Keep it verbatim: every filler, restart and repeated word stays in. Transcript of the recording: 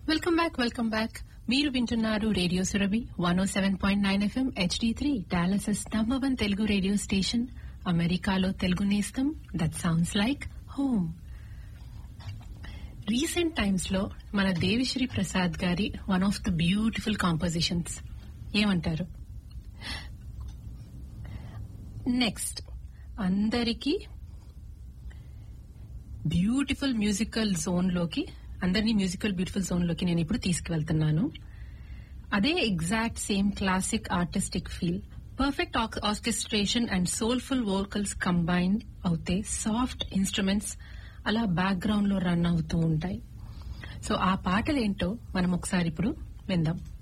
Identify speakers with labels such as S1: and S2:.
S1: Welcome back welcome back మీరు వింటున్నారు radio Surabhi one ఓ seven point nine FM HD three డాలసస్ number one Telugu radio station, అమెరికాలో తెలుగు నేస్తం that sounds like home. Recent times లో మన దేవిశ్రీ ప్రసాద్ గారి one of the beautiful compositions ఏమంటారు? Next అందరికీ beautiful musical zone లోకి అందరినీ మ్యూజికల్ బ్యూటిఫుల్ జోన్ లోకి నేను ఇప్పుడు తీసుకువెళ్తున్నాను. అదే exact same classic artistic feel, perfect orchestration and soulful vocals combine అవుతే సాఫ్ట్ ఇన్స్ట్రుమెంట్స్ అలా బ్యాక్గ్రౌండ్ లో రన్ అవుతూ ఉంటాయి. సో ఆ పాటలేంటో మనం ఒకసారి ఇప్పుడు విందాం.